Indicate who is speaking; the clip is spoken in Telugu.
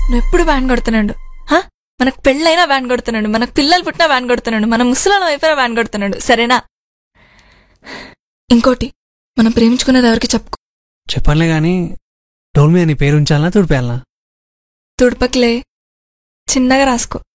Speaker 1: నువ్వు ఎప్పుడు వ్యాన్ కొడుతున్నాడు. మనకు పెళ్ళైనా వ్యాన్ కొడుతున్నాడు, మనకు పిల్లలు పుట్టినా వ్యాన్ కొడుతున్నాడు, మన ముసలాళ్ళం అయిపోయినా వ్యాన్ కొడుతున్నాడు. సరేనా? ఇంకోటి, మనం ప్రేమించుకునేది ఎవరికి చెప్పుకో.
Speaker 2: చెప్పనులే గాని డోల్ మీద నీ పేరు ఉంచాలనా తుడిపేయాలనా?
Speaker 1: తుడపకిలే, చిన్నగా రాసుకో.